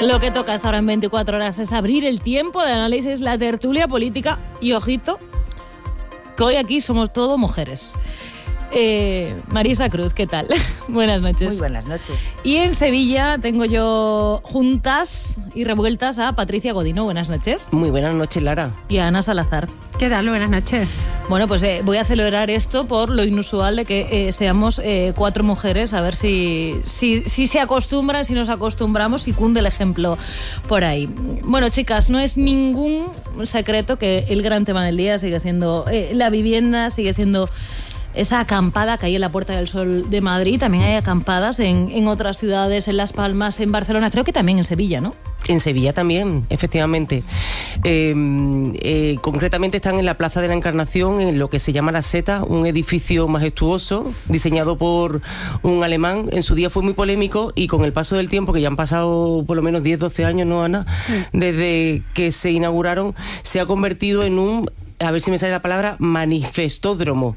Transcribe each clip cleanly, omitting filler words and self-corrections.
Lo que toca hasta ahora en 24 horas es abrir el tiempo de análisis, la tertulia política y, ojito, que hoy aquí somos todo mujeres. Marisa Cruz, ¿qué tal? Buenas noches. Muy buenas noches. Y en Sevilla tengo yo juntas y revueltas a Patricia Godino. Buenas noches. Muy buenas noches, Lara. Y a Ana Salazar. ¿Qué tal? Buenas noches. Bueno, pues voy a celebrar esto por lo inusual de que seamos 4 mujeres, a ver si se acostumbran, si nos acostumbramos y cunde el ejemplo por ahí. Bueno, chicas, no es ningún secreto que el gran tema del día sigue siendo la vivienda, sigue siendo esa acampada que hay en la Puerta del Sol de Madrid. También hay acampadas en otras ciudades, en Las Palmas, en Barcelona, creo que también en Sevilla, ¿no? En Sevilla también, efectivamente. Concretamente están en la Plaza de la Encarnación, en lo que se llama La Seta, un edificio majestuoso diseñado por un alemán. En su día fue muy polémico y con el paso del tiempo, que ya han pasado por lo menos 10-12 años, ¿no, Ana? Sí. Desde que se inauguraron, se ha convertido en un, a ver si me sale la palabra, manifestódromo.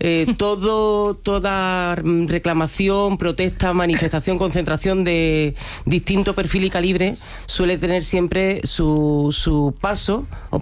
Toda reclamación, protesta, manifestación, concentración de distinto perfil y calibre suele tener siempre su paso o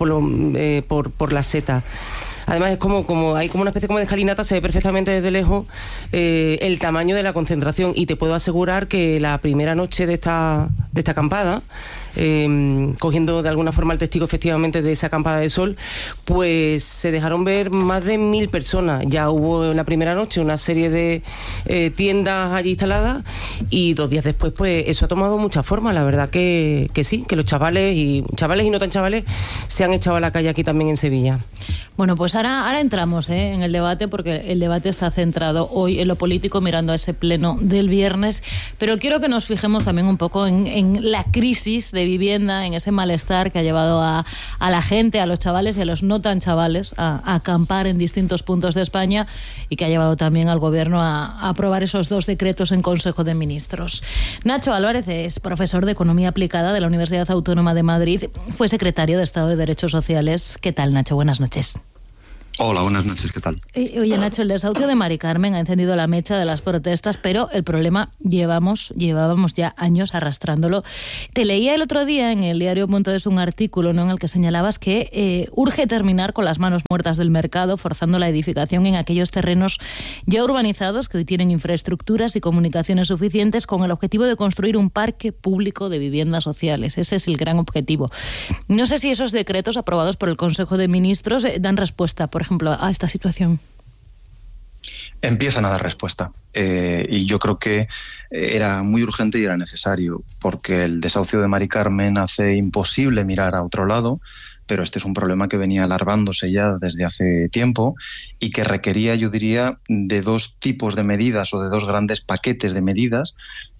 por la Seta. Además es como hay como una especie como de escalinata, se ve perfectamente desde lejos el tamaño de la concentración, y te puedo asegurar que la primera noche de esta acampada, cogiendo de alguna forma el testigo efectivamente de esa acampada de sol, pues se dejaron ver más de 1.000 personas. Ya hubo en la primera noche una serie de tiendas allí instaladas, y 2 días después pues eso ha tomado mucha forma. La verdad que sí, que los chavales y no tan chavales se han echado a la calle aquí también en Sevilla. Bueno, pues ahora entramos en el debate, porque el debate está centrado hoy en lo político, mirando a ese pleno del viernes, pero quiero que nos fijemos también un poco en la crisis de vivienda, en ese malestar que ha llevado a la gente, a los chavales y a los no tan chavales a acampar en distintos puntos de España, y que ha llevado también al gobierno a aprobar esos 2 decretos en Consejo de Ministros. Nacho Álvarez es profesor de Economía Aplicada de la Universidad Autónoma de Madrid, fue secretario de Estado de Derechos Sociales. ¿Qué tal, Nacho? Buenas noches. Hola, buenas noches, ¿qué tal? Oye, Nacho, el desahucio de Mari Carmen ha encendido la mecha de las protestas, pero el problema llevábamos ya años arrastrándolo. Te leía el otro día en el diario.es un artículo, ¿no?, en el que señalabas que urge terminar con las manos muertas del mercado, forzando la edificación en aquellos terrenos ya urbanizados que hoy tienen infraestructuras y comunicaciones suficientes, con el objetivo de construir un parque público de viviendas sociales. Ese es el gran objetivo. No sé si esos decretos aprobados por el Consejo de Ministros dan respuesta, por ejemplo, a esta situación. Empiezan a dar respuesta, y yo creo que era muy urgente y era necesario, porque el desahucio de Mari Carmen hace imposible mirar a otro lado, pero este es un problema que venía alargándose ya desde hace tiempo y que requería, yo diría, de 2 tipos de medidas, o de 2 grandes paquetes de medidas.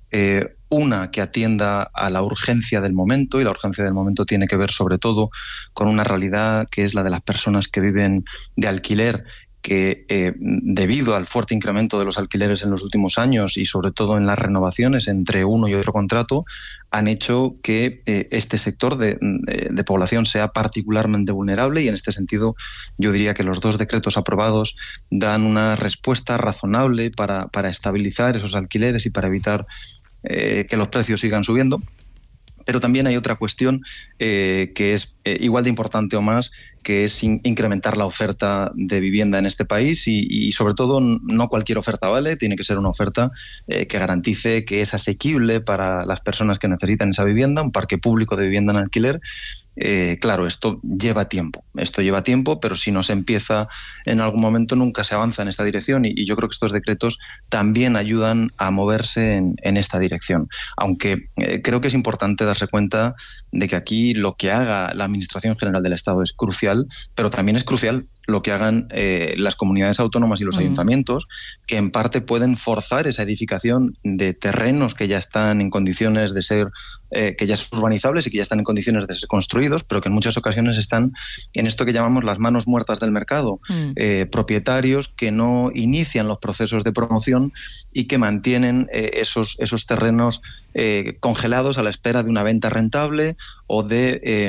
Una que atienda a la urgencia del momento, y la urgencia del momento tiene que ver sobre todo con una realidad que es la de las personas que viven de alquiler, que debido al fuerte incremento de los alquileres en los últimos años, y sobre todo en las renovaciones entre uno y otro contrato, han hecho que este sector de población sea particularmente vulnerable, y en este sentido yo diría que los 2 decretos aprobados dan una respuesta razonable para estabilizar esos alquileres y para evitar que los precios sigan subiendo. Pero también hay otra cuestión que es igual de importante o más, que es incrementar la oferta de vivienda en este país, y sobre todo no cualquier oferta vale, tiene que ser una oferta que garantice que es asequible para las personas que necesitan esa vivienda, un parque público de vivienda en alquiler. Claro, esto lleva tiempo, pero si no se empieza en algún momento nunca se avanza en esta dirección, y yo creo que estos decretos también ayudan a moverse en esta dirección, aunque creo que es importante darse cuenta de que aquí lo que haga la Administración General del Estado es crucial, pero también es crucial lo que hagan las comunidades autónomas y los ayuntamientos, que en parte pueden forzar esa edificación de terrenos que ya están en condiciones de ser, que ya son urbanizables y que ya están en condiciones de ser construidos, pero que en muchas ocasiones están en esto que llamamos las manos muertas del mercado, propietarios que no inician los procesos de promoción y que mantienen esos terrenos congelados a la espera de una venta rentable o de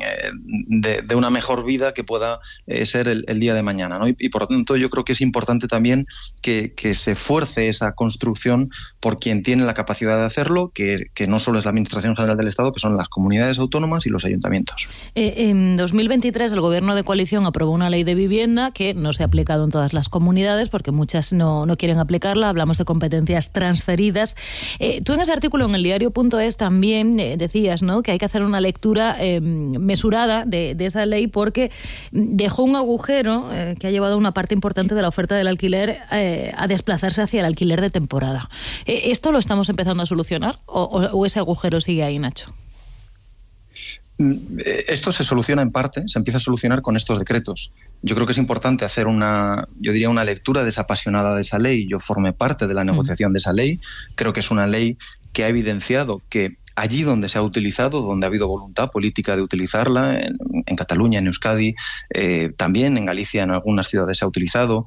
una mejor vida que pueda ser el día de mañana, ¿no? Y por lo tanto yo creo que es importante también que se fuerce esa construcción por quien tiene la capacidad de hacerlo, que no solo es la Administración Administración General del Estado, que son las comunidades autónomas y los ayuntamientos. En 2023 el Gobierno de coalición aprobó una ley de vivienda que no se ha aplicado en todas las comunidades porque muchas no quieren aplicarla. Hablamos de competencias transferidas. Tú en ese artículo en el diario.es también decías, ¿no?, que hay que hacer una lectura mesurada de esa ley porque dejó un agujero que ha llevado a una parte importante de la oferta del alquiler a desplazarse hacia el alquiler de temporada. ¿Esto lo estamos empezando a solucionar o ese agujero sigue ahí, Nacho? Esto se soluciona en parte, se empieza a solucionar con estos decretos. Yo creo que es importante hacer una lectura desapasionada de esa ley. Yo formé parte de la negociación de esa ley. Creo que es una ley que ha evidenciado que allí donde se ha utilizado, donde ha habido voluntad política de utilizarla, en Cataluña, en Euskadi, también en Galicia, en algunas ciudades se ha utilizado,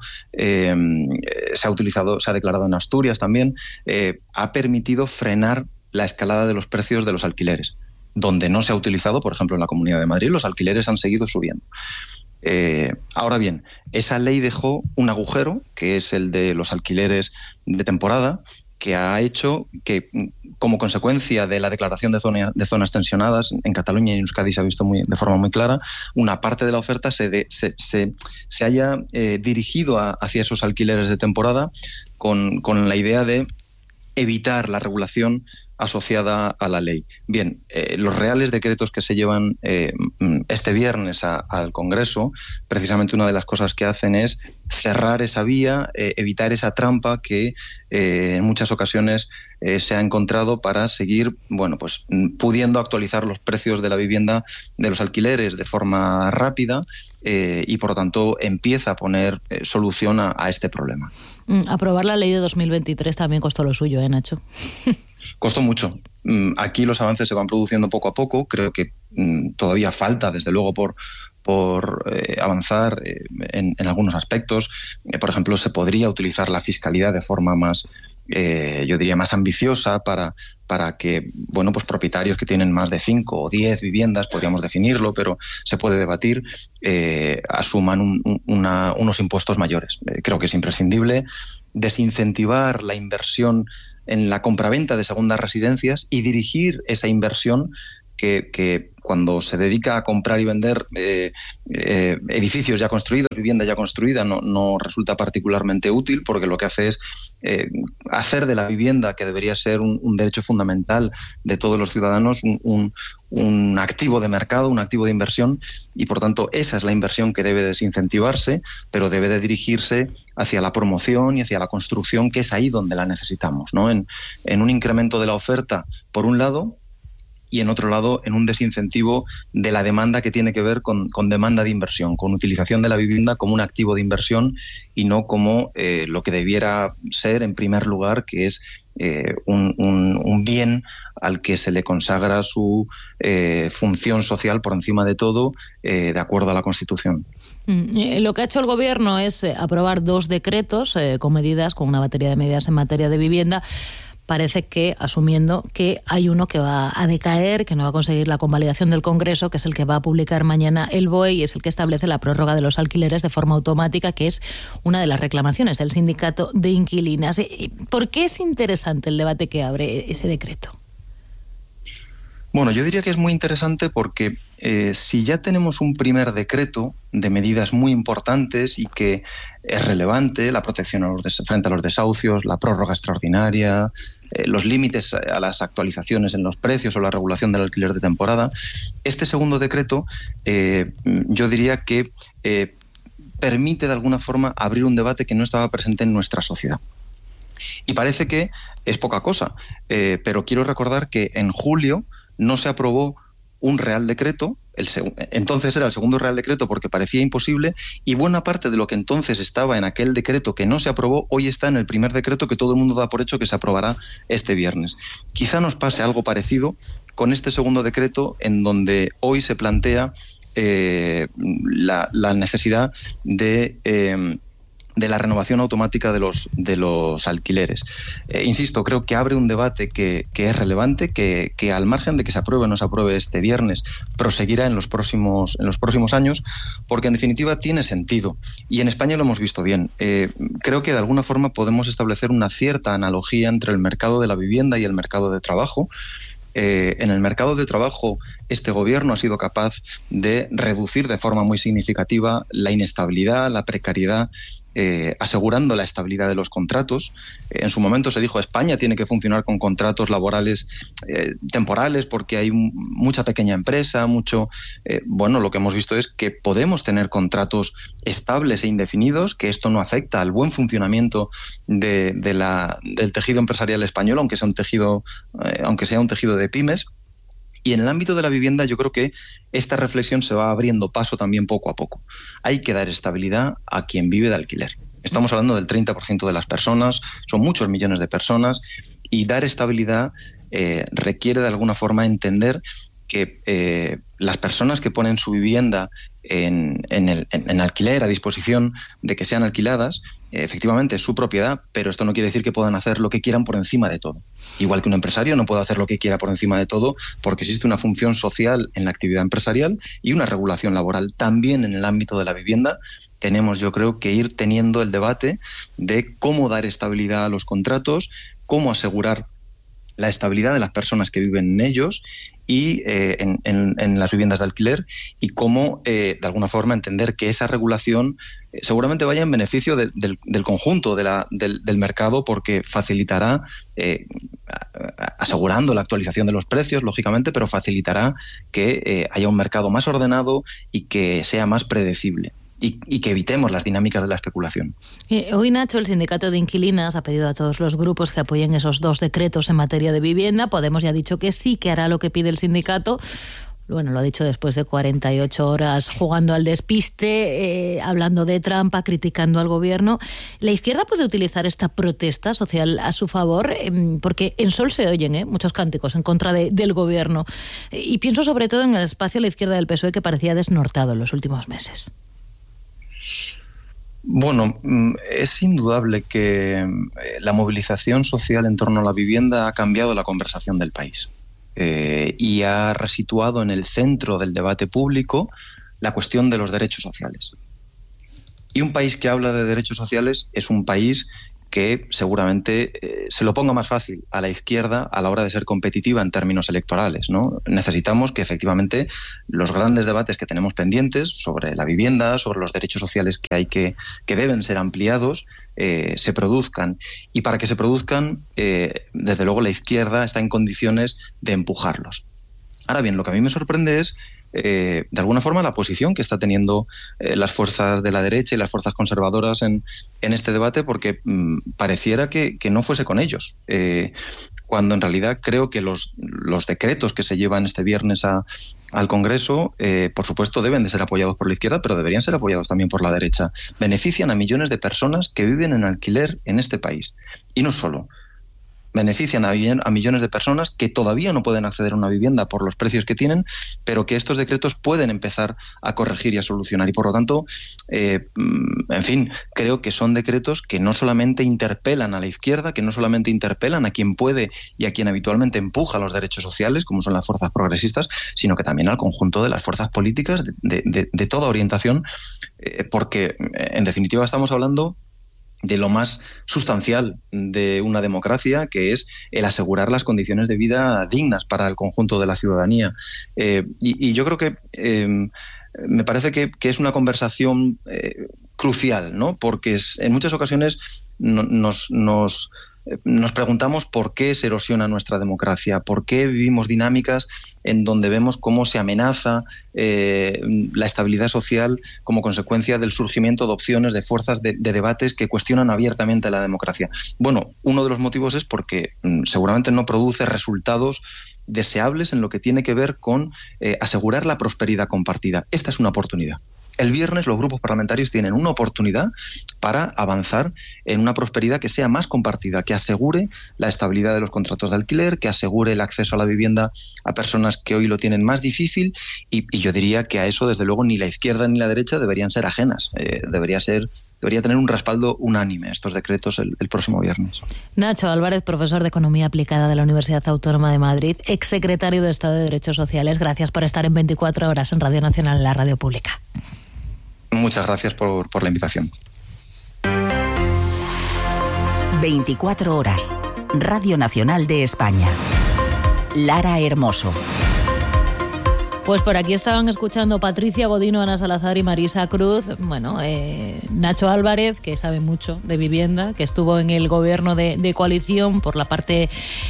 se ha declarado en Asturias también, ha permitido frenar la escalada de los precios de los alquileres. Donde no se ha utilizado, por ejemplo, en la Comunidad de Madrid, los alquileres han seguido subiendo. Ahora bien, esa ley dejó un agujero, que es el de los alquileres de temporada, que ha hecho que, como consecuencia de la declaración de zonas tensionadas, en Cataluña y en Euskadi se ha visto de forma muy clara, una parte de la oferta se haya dirigido hacia esos alquileres de temporada con la idea de evitar la regulación asociada a la ley. Bien, los reales decretos que se llevan este viernes al Congreso, precisamente una de las cosas que hacen es cerrar esa vía, evitar esa trampa que en muchas ocasiones se ha encontrado para seguir, pudiendo actualizar los precios de la vivienda, de los alquileres de forma rápida y, por lo tanto, empieza a poner solución a este problema. Aprobar la ley de 2023 también costó lo suyo, Nacho? Costó mucho. Aquí los avances se van produciendo poco a poco. Creo que todavía falta, desde luego, por avanzar en algunos aspectos. Por ejemplo, se podría utilizar la fiscalidad de forma más, yo diría, más ambiciosa para que, propietarios que tienen más de 5 o 10 viviendas, podríamos definirlo, pero se puede debatir, asuman unos impuestos mayores. Creo que es imprescindible desincentivar la inversión en la compraventa de segundas residencias y dirigir esa inversión que cuando se dedica a comprar y vender edificios ya construidos, vivienda ya construida, no resulta particularmente útil, porque lo que hace es hacer de la vivienda, que debería ser un derecho fundamental de todos los ciudadanos, un activo de mercado, un activo de inversión, y por tanto esa es la inversión que debe desincentivarse, pero debe de dirigirse hacia la promoción y hacia la construcción, que es ahí donde la necesitamos, ¿no? En un incremento de la oferta, por un lado, y en otro lado en un desincentivo de la demanda que tiene que ver con demanda de inversión, con utilización de la vivienda como un activo de inversión y no como lo que debiera ser en primer lugar, que es un bien al que se le consagra su función social por encima de todo, de acuerdo a la Constitución. Lo que ha hecho el Gobierno es aprobar 2 decretos con una batería de medidas en materia de vivienda. Parece que, asumiendo que hay uno que va a decaer, que no va a conseguir la convalidación del Congreso, que es el que va a publicar mañana el BOE y es el que establece la prórroga de los alquileres de forma automática, que es una de las reclamaciones del sindicato de inquilinas. ¿Por qué es interesante el debate que abre ese decreto? Bueno, yo diría que es muy interesante porque si ya tenemos un primer decreto de medidas muy importantes y que es relevante, la protección frente a los desahucios, la prórroga extraordinaria, los límites a las actualizaciones en los precios o la regulación del alquiler de temporada, este segundo decreto yo diría que permite de alguna forma abrir un debate que no estaba presente en nuestra sociedad. Y parece que es poca cosa, pero quiero recordar que en julio no se aprobó un Real Decreto, entonces era el segundo Real Decreto porque parecía imposible, y buena parte de lo que entonces estaba en aquel decreto que no se aprobó, hoy está en el primer decreto que todo el mundo da por hecho que se aprobará este viernes. Quizá nos pase algo parecido con este segundo decreto, en donde hoy se plantea la necesidad de la renovación automática de los alquileres. Insisto, creo que abre un debate que es relevante, que al margen de que se apruebe o no se apruebe este viernes, proseguirá en los próximos años, porque en definitiva tiene sentido. Y en España lo hemos visto bien. Creo que de alguna forma podemos establecer una cierta analogía entre el mercado de la vivienda y el mercado de trabajo, En el mercado de trabajo, este gobierno ha sido capaz de reducir de forma muy significativa la inestabilidad, la precariedad, asegurando la estabilidad de los contratos. En su momento se dijo España tiene que funcionar con contratos laborales temporales porque hay mucha pequeña empresa, bueno, lo que hemos visto es que podemos tener contratos estables e indefinidos, que esto no afecta al buen funcionamiento del tejido empresarial español, aunque sea un tejido de pymes. Y en el ámbito de la vivienda yo creo que esta reflexión se va abriendo paso también poco a poco. Hay que dar estabilidad a quien vive de alquiler. Estamos hablando del 30% de las personas, son muchos millones de personas, y dar estabilidad requiere de alguna forma entender que las personas que ponen su vivienda en alquiler a disposición de que sean alquiladas, efectivamente es su propiedad, pero esto no quiere decir que puedan hacer lo que quieran por encima de todo. Igual que un empresario no puede hacer lo que quiera por encima de todo, porque existe una función social en la actividad empresarial y una regulación laboral. También en el ámbito de la vivienda tenemos, yo creo, que ir teniendo el debate de cómo dar estabilidad a los contratos, cómo asegurar la estabilidad de las personas que viven en ellos y en las viviendas de alquiler, y cómo de alguna forma entender que esa regulación seguramente vaya en beneficio del conjunto del mercado, porque facilitará, asegurando la actualización de los precios, lógicamente, pero facilitará que haya un mercado más ordenado y que sea más predecible. Y que evitemos las dinámicas de la especulación. Hoy, Nacho, el Sindicato de Inquilinas ha pedido a todos los grupos que apoyen esos 2 decretos en materia de vivienda. Podemos ya ha dicho que sí, que hará lo que pide el sindicato. Bueno, lo ha dicho después de 48 horas jugando al despiste, hablando de trampa, criticando al gobierno. ¿La izquierda puede utilizar esta protesta social a su favor? Porque en Sol se oyen muchos cánticos en contra del gobierno. Y pienso sobre todo en el espacio a la izquierda del PSOE, que parecía desnortado en los últimos meses. Bueno, es indudable que la movilización social en torno a la vivienda ha cambiado la conversación del país y ha resituado en el centro del debate público la cuestión de los derechos sociales. Y un país que habla de derechos sociales es un país que seguramente se lo ponga más fácil a la izquierda a la hora de ser competitiva en términos electorales, ¿no? Necesitamos que efectivamente los grandes debates que tenemos pendientes sobre la vivienda, sobre los derechos sociales que deben ser ampliados, se produzcan. Y para que se produzcan, desde luego la izquierda está en condiciones de empujarlos. Ahora bien, lo que a mí me sorprende es de alguna forma la posición que está teniendo las fuerzas de la derecha y las fuerzas conservadoras en este debate, porque pareciera que no fuese con ellos, cuando en realidad creo que los decretos que se llevan este viernes al Congreso, por supuesto deben de ser apoyados por la izquierda, pero deberían ser apoyados también por la derecha. Benefician a millones de personas que viven en alquiler en este país, y no solo. Benefician a millones de personas que todavía no pueden acceder a una vivienda por los precios que tienen, pero que estos decretos pueden empezar a corregir y a solucionar. Y por lo tanto, en fin, creo que son decretos que no solamente interpelan a la izquierda, que no solamente interpelan a quien puede y a quien habitualmente empuja los derechos sociales, como son las fuerzas progresistas, sino que también al conjunto de las fuerzas políticas de toda orientación, porque en definitiva estamos hablando de lo más sustancial de una democracia, que es el asegurar las condiciones de vida dignas para el conjunto de la ciudadanía. Y yo creo que me parece que es una conversación crucial, ¿no? Porque en muchas ocasiones nos preguntamos por qué se erosiona nuestra democracia, por qué vivimos dinámicas en donde vemos cómo se amenaza la estabilidad social como consecuencia del surgimiento de opciones, de fuerzas, de debates que cuestionan abiertamente la democracia. Bueno, uno de los motivos es porque seguramente no produce resultados deseables en lo que tiene que ver con asegurar la prosperidad compartida. Esta es una oportunidad. El viernes los grupos parlamentarios tienen una oportunidad para avanzar en una prosperidad que sea más compartida, que asegure la estabilidad de los contratos de alquiler, que asegure el acceso a la vivienda a personas que hoy lo tienen más difícil, y yo diría que a eso desde luego ni la izquierda ni la derecha deberían ser ajenas. Debería tener un respaldo unánime estos decretos el próximo viernes. Nacho Álvarez, profesor de Economía Aplicada de la Universidad Autónoma de Madrid, exsecretario de Estado de Derechos Sociales, gracias por estar en 24 horas en Radio Nacional, en la radio pública. Muchas gracias por la invitación. 24 horas. Radio Nacional de España. Lara Hermoso. Pues por aquí estaban escuchando Patricia Godino, Ana Salazar y Marisa Cruz. Bueno, Nacho Álvarez, que sabe mucho de vivienda, que estuvo en el gobierno de coalición por la parte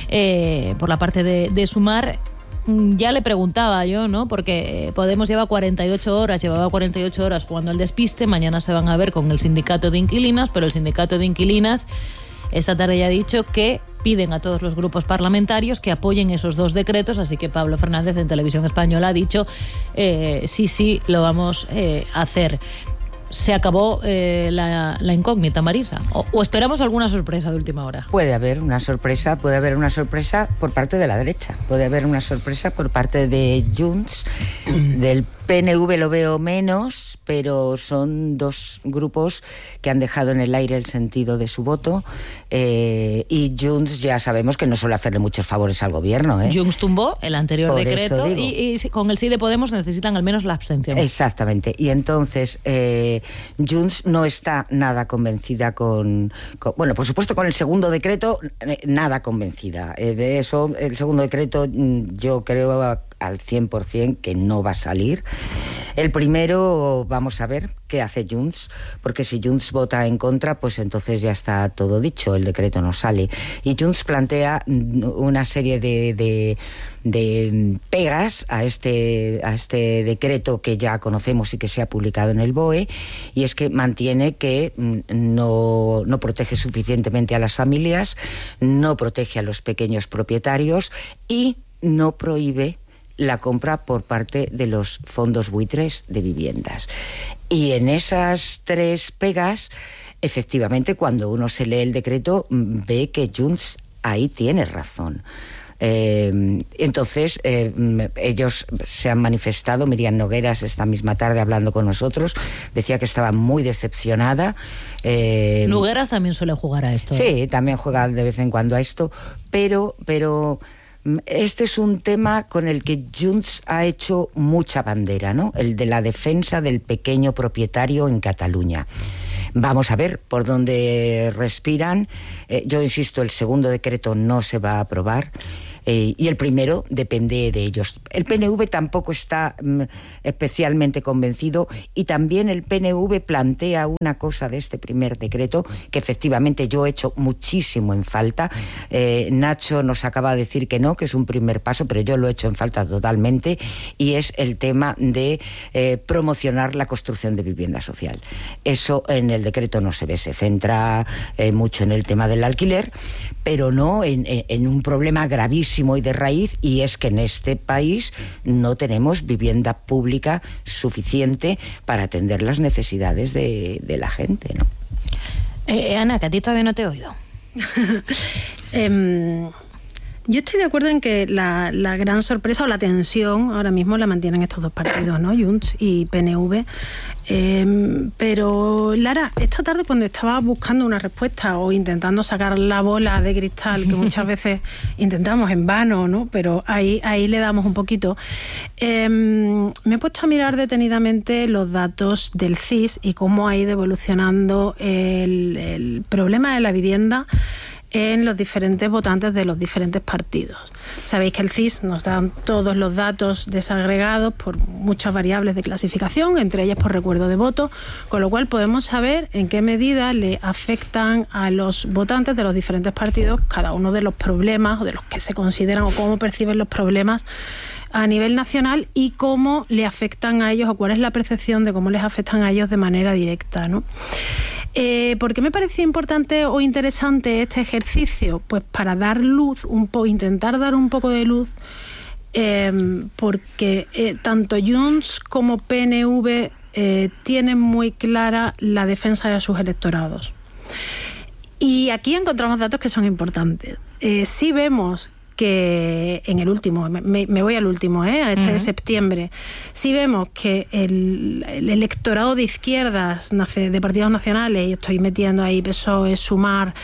de Sumar. Ya le preguntaba yo, ¿no? Porque Podemos llevaba 48 horas jugando al despiste. Mañana se van a ver con el sindicato de inquilinas, pero el sindicato de inquilinas esta tarde ya ha dicho que piden a todos los grupos parlamentarios que apoyen esos 2 decretos, así que Pablo Fernández en Televisión Española ha dicho sí, lo vamos a hacer. ¿Se acabó la incógnita, Marisa? ¿O esperamos alguna sorpresa de última hora? Puede haber una sorpresa por parte de la derecha, puede haber una sorpresa por parte de Junts, del PNV lo veo menos, pero son 2 grupos que han dejado en el aire el sentido de su voto, y Junts ya sabemos que no suele hacerle muchos favores al gobierno. Junts tumbó el anterior decreto y con el sí de Podemos necesitan al menos la abstención. Exactamente, y entonces Junts no está nada convencida bueno, por supuesto con el segundo decreto, nada convencida. De eso, el segundo decreto yo creo al 100% que no va a salir. El primero, vamos a ver qué hace Junts, porque si Junts vota en contra, pues entonces ya está todo dicho, el decreto no sale. Y Junts plantea una serie de pegas a este decreto que ya conocemos y que se ha publicado en el BOE, y es que mantiene que no protege suficientemente a las familias, no protege a los pequeños propietarios y no prohíbe la compra por parte de los fondos buitres de viviendas. Y en esas 3 pegas, efectivamente, cuando uno se lee el decreto, ve que Junts ahí tiene razón. Entonces, ellos se han manifestado. Miriam Nogueras esta misma tarde hablando con nosotros decía que estaba muy decepcionada. Nogueras también suele jugar a esto. Sí, también juega de vez en cuando a esto, pero este es un tema con el que Junts ha hecho mucha bandera, ¿no? El de la defensa del pequeño propietario en Cataluña. Vamos a ver por dónde respiran. Yo insisto, el segundo decreto no se va a aprobar. Y el primero depende de ellos. El PNV tampoco está especialmente convencido, y también el PNV plantea una cosa de este primer decreto que efectivamente yo he hecho muchísimo en falta. Nacho nos acaba de decir que no, que es un primer paso, pero yo lo he hecho en falta totalmente, y es el tema de promocionar la construcción de vivienda social. Eso en el decreto no se ve, se centra mucho en el tema del alquiler, pero no en un problema gravísimo y de raíz, y es que en este país no tenemos vivienda pública suficiente para atender las necesidades de la gente, ¿no? Ana, que a ti todavía no te he oído. Yo estoy de acuerdo en que la gran sorpresa o la tensión ahora mismo la mantienen estos 2 partidos, ¿no? Junts y PNV. Pero Lara, esta tarde cuando estaba buscando una respuesta o intentando sacar la bola de cristal, que muchas veces intentamos en vano, ¿no? Pero ahí le damos un poquito, me he puesto a mirar detenidamente los datos del CIS y cómo ha ido evolucionando el problema de la vivienda en los diferentes votantes de los diferentes partidos. Sabéis que el CIS nos da todos los datos desagregados por muchas variables de clasificación, entre ellas por recuerdo de voto, con lo cual podemos saber en qué medida le afectan a los votantes de los diferentes partidos cada uno de los problemas o de los que se consideran o cómo perciben los problemas a nivel nacional y cómo le afectan a ellos o cuál es la percepción de cómo les afectan a ellos de manera directa, ¿no? ¿Por qué me pareció importante o interesante este ejercicio? Pues para dar luz, intentar dar un poco de luz, porque tanto Junts como PNV tienen muy clara la defensa de sus electorados. Y aquí encontramos datos que son importantes. Sí vemos que en el último, me voy al último, a este de septiembre, sí vemos que el electorado de izquierdas de partidos nacionales, y estoy metiendo ahí PSOE, Sumar,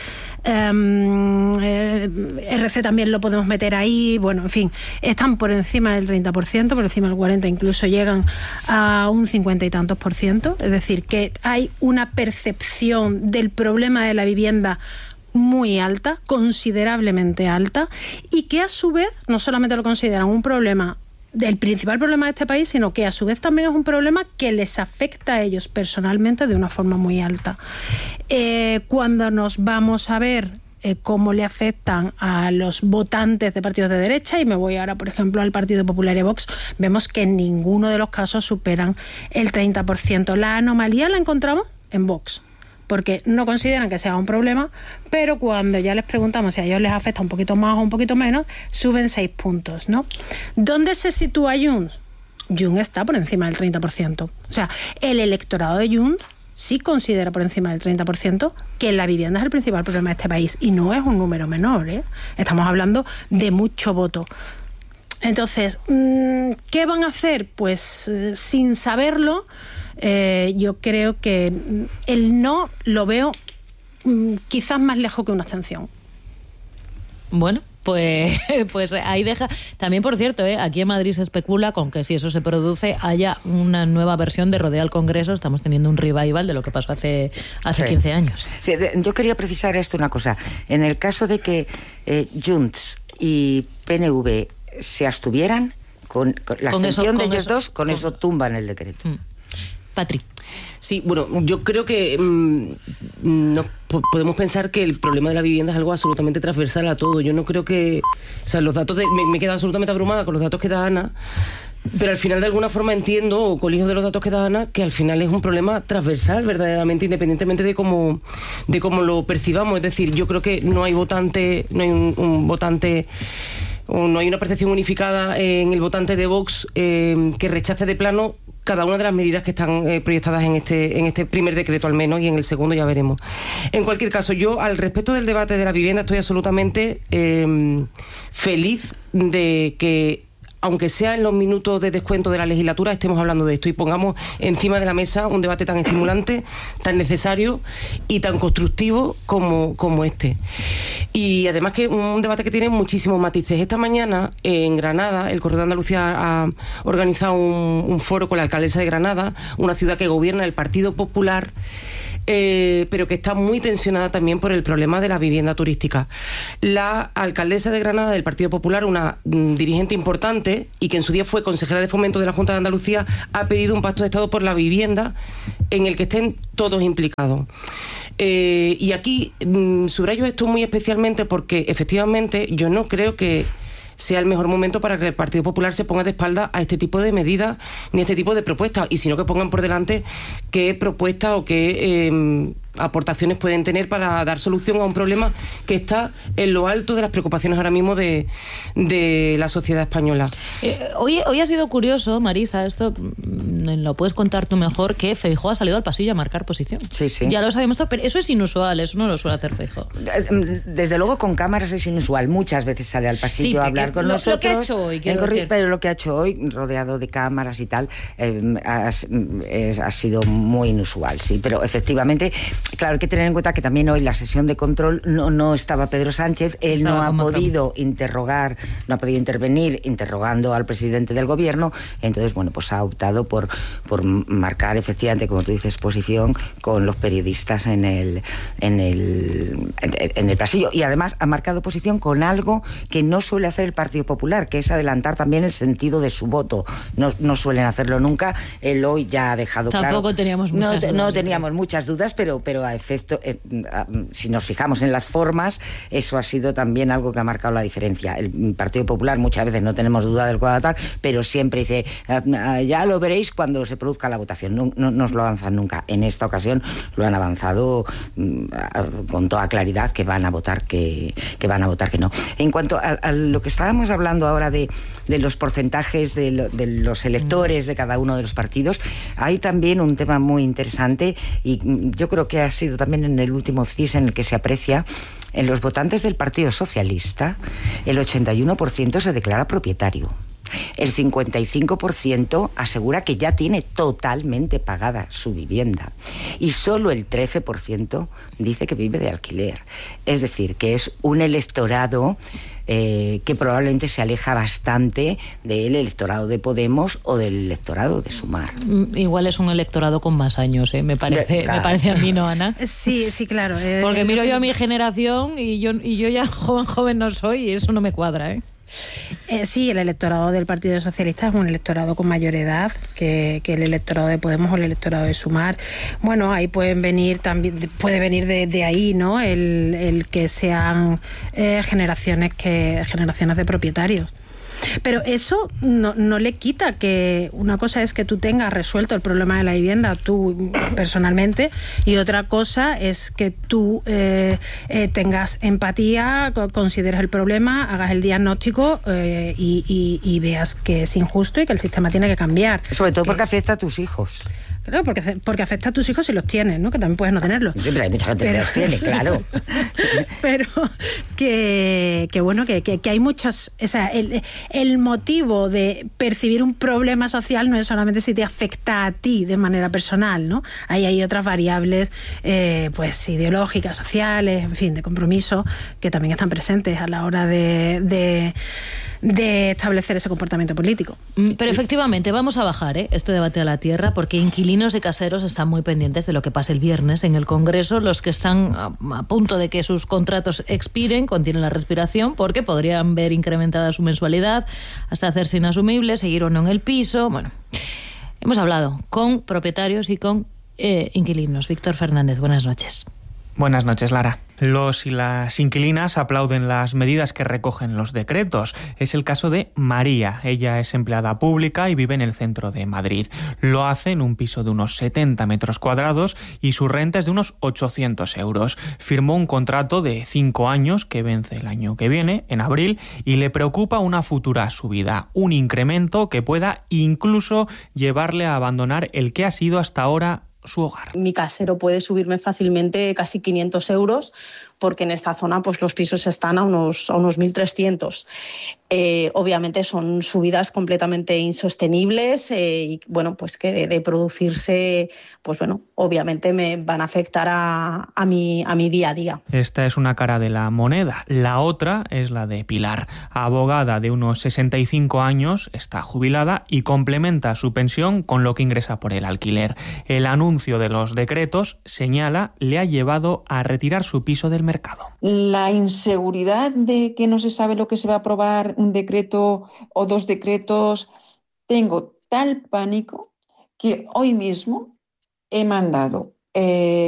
RC también lo podemos meter ahí, bueno, en fin, están por encima del 30%, por encima del 40%, incluso llegan a un 50 y tantos %, es decir, que hay una percepción del problema de la vivienda muy alta, considerablemente alta, y que a su vez no solamente lo consideran un problema, del principal problema de este país, sino que a su vez también es un problema que les afecta a ellos personalmente de una forma muy alta. Cuando nos vamos a ver cómo le afectan a los votantes de partidos de derecha, y me voy ahora, por ejemplo, al Partido Popular y Vox, vemos que en ninguno de los casos superan el 30%. La anomalía la encontramos en Vox, porque no consideran que sea un problema, pero cuando ya les preguntamos si a ellos les afecta un poquito más o un poquito menos, suben 6 puntos, ¿no? ¿Dónde se sitúa Junts? Junts está por encima del 30%. O sea, el electorado de Junts sí considera por encima del 30% que la vivienda es el principal problema de este país, y no es un número menor, ¿eh? Estamos hablando de mucho voto. Entonces, ¿qué van a hacer? Pues sin saberlo, yo creo que el no lo veo quizás más lejos que una abstención. Bueno, pues ahí deja. También, por cierto, aquí en Madrid se especula con que si eso se produce haya una nueva versión de Rodea al Congreso. Estamos teniendo un revival de lo que pasó hace sí. 15 años. Sí, yo quería precisar esto una cosa. En el caso de que Junts y PNV se abstuvieran, con la abstención de ellos dos, con eso tumban el decreto. Patri. Sí, bueno, yo creo que no podemos pensar que el problema de la vivienda es algo absolutamente transversal a todo. Yo no creo que... O sea, los datos me he quedado absolutamente abrumada con los datos que da Ana, pero al final de alguna forma entiendo, o colijo de los datos que da Ana, que al final es un problema transversal verdaderamente, independientemente de cómo lo percibamos. Es decir, yo creo que no hay votante, no hay un votante... o no hay una percepción unificada en el votante de Vox que rechace de plano cada una de las medidas que están proyectadas en este primer decreto al menos, y en el segundo ya veremos. En cualquier caso, yo al respecto del debate de la vivienda estoy absolutamente feliz de que, aunque sea en los minutos de descuento de la legislatura, estemos hablando de esto y pongamos encima de la mesa un debate tan estimulante, tan necesario y tan constructivo como este. Y además que un debate que tiene muchísimos matices. Esta mañana en Granada, el Correo de Andalucía ha organizado un foro con la alcaldesa de Granada, una ciudad que gobierna el Partido Popular, pero que está muy tensionada también por el problema de la vivienda turística. La alcaldesa de Granada del Partido Popular, una dirigente importante y que en su día fue consejera de Fomento de la Junta de Andalucía, ha pedido un pacto de Estado por la vivienda en el que estén todos implicados. Y aquí subrayo esto muy especialmente porque efectivamente yo no creo que sea el mejor momento para que el Partido Popular se ponga de espalda a este tipo de medidas ni a este tipo de propuestas, y sino que pongan por delante qué propuestas o qué aportaciones pueden tener para dar solución a un problema que está en lo alto de las preocupaciones ahora mismo de la sociedad española. Hoy ha sido curioso, Marisa, esto lo puedes contar tú mejor, que Feijóo ha salido al pasillo a marcar posición. Sí, sí. Ya lo sabemos todo, pero eso es inusual, eso no lo suele hacer Feijóo. Desde luego con cámaras es inusual. Muchas veces sale al pasillo a hablar con nosotros. Lo que ha hecho hoy, pero lo que ha hecho hoy, rodeado de cámaras y tal, ha sido muy inusual, sí. Pero efectivamente, claro, hay que tener en cuenta que también hoy la sesión de control no estaba Pedro Sánchez, él no ha podido intervenir interrogando al presidente del gobierno, entonces, bueno, pues ha optado por marcar efectivamente, como tú dices, posición con los periodistas en el pasillo, y además ha marcado posición con algo que no suele hacer el Partido Popular, que es adelantar también el sentido de su voto. No suelen hacerlo nunca. Él hoy ya ha dejado Tampoco claro. Teníamos muchas dudas, no teníamos muchas dudas, pero a efecto, si nos fijamos en las formas, eso ha sido también algo que ha marcado la diferencia. El Partido Popular muchas veces no tenemos duda del cuadro, pero siempre dice, ya lo veréis cuando se produzca la votación. No nos lo avanzan nunca. En esta ocasión lo han avanzado con toda claridad que van a votar que no. En cuanto a lo que estábamos hablando ahora de los porcentajes de los electores de cada uno de los partidos, hay también un tema muy interesante, y yo creo que ha sido también en el último CIS en el que se aprecia. En los votantes del Partido Socialista, el 81% se declara propietario. El 55% asegura que ya tiene totalmente pagada su vivienda y solo el 13% dice que vive de alquiler. Es decir, que es un electorado que probablemente se aleja bastante del electorado de Podemos o del electorado de Sumar. Igual es un electorado con más años, me parece, claro. Me parece a mí, ¿no, Ana? Sí, claro. Porque miro yo a mi generación y yo ya joven no soy y eso no me cuadra, ¿eh? Sí, el electorado del Partido Socialista es un electorado con mayor edad que el electorado de Podemos o el electorado de Sumar. Bueno, ahí puede venir de ahí, ¿no? El que sean generaciones de propietarios. Pero eso no le quita que una cosa es que tú tengas resuelto el problema de la vivienda tú personalmente y otra cosa es que tú tengas empatía, consideres el problema, hagas el diagnóstico y veas que es injusto y que el sistema tiene que cambiar. Sobre todo porque afecta a tus hijos. Claro, porque afecta a tus hijos si los tienes, ¿no? Que también puedes no tenerlos. Siempre hay mucha gente que los tiene, claro. Pero que bueno, que hay muchos... O sea, el motivo de percibir un problema social no es solamente si te afecta a ti de manera personal, ¿no? Ahí hay otras variables, pues ideológicas, sociales, en fin, de compromiso, que también están presentes a la hora de establecer ese comportamiento político. Pero efectivamente, vamos a bajar este debate a la tierra, porque inquilinos y caseros están muy pendientes de lo que pase el viernes en el Congreso. Los que están a punto de que sus contratos expiren contienen la respiración porque podrían ver incrementada su mensualidad hasta hacerse inasumible, seguir o no en el piso. Bueno, hemos hablado con propietarios y con inquilinos. Víctor Fernández, buenas noches. Buenas noches, Lara. Los y las inquilinas aplauden las medidas que recogen los decretos. Es el caso de María. Ella es empleada pública y vive en el centro de Madrid. Lo hace en un piso de unos 70 metros cuadrados y su renta es de unos 800 euros. Firmó un contrato de 5 años que vence el año que viene, en abril, y le preocupa una futura subida, un incremento que pueda incluso llevarle a abandonar el que ha sido hasta ahora su hogar. Mi casero puede subirme fácilmente casi 500 euros porque en esta zona pues los pisos están a unos 1.300. Obviamente son subidas completamente insostenibles y bueno, pues que de producirse, pues bueno, obviamente me van a afectar a mi día a día. Esta es una cara de la moneda. La otra es la de Pilar, abogada de unos 65 años, está jubilada y complementa su pensión con lo que ingresa por el alquiler. El anuncio de los decretos, señala, le ha llevado a retirar su piso del mercado. La inseguridad de que no se sabe lo que se va a aprobar, un decreto o 2 decretos, tengo tal pánico que hoy mismo he mandado